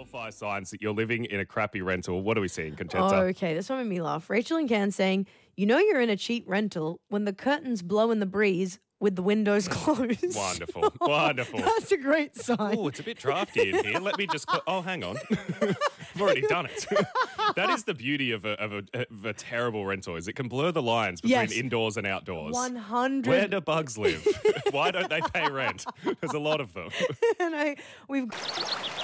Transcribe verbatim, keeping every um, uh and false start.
Qualify signs that you're living in a crappy rental. What are we seeing, Conchetta? Oh, okay, this one made me laugh. Rachel and Can saying, you know you're in a cheap rental when the curtains blow in the breeze with the windows closed. Wonderful, wonderful. That's a great sign. Oh, it's a bit drafty in here. Let me just... Cl- oh, hang on. I've already done it. That is the beauty of a, of, a, of a terrible rental, is it can blur the lines between Yes. indoors and outdoors. one hundred Where do bugs live? Why don't they pay rent? There's a lot of them. And I, we've...